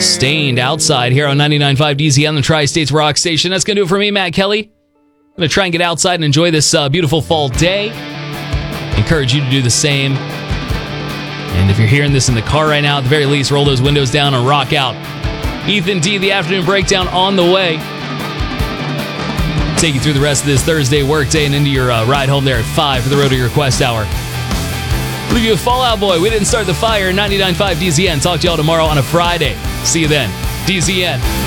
Stained outside here on 99.5 DZ on the Tri-States Rock Station. That's going to do it for me, Matt Kelly. I'm going to try and get outside and enjoy this beautiful fall day. Encourage you to do the same. And if you're hearing this in the car right now, at the very least, roll those windows down and rock out. Ethan D, the Afternoon Breakdown on the way. Take you through the rest of this Thursday workday and into your ride home there at 5 for the Road to Your Quest Hour. Leave you with Fall Out Boy. We didn't start the fire. 99.5 DZN. Talk to y'all tomorrow on a Friday. See you then. DZN.